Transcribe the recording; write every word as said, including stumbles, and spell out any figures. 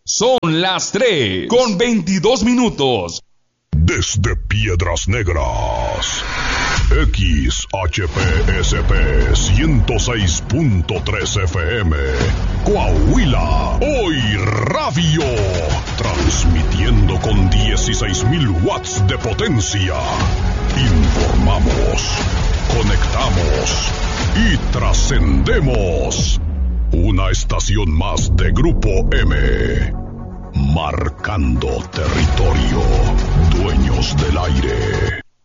Son las tres con veintidós minutos. Desde Piedras Negras, X H P S P ciento seis punto tres F M, Coahuila, Hoy Radio, transmitiendo con dieciséis mil watts de potencia. Informamos, conectamos y trascendemos. Una estación más de Grupo M, marcando territorio, dueños del aire.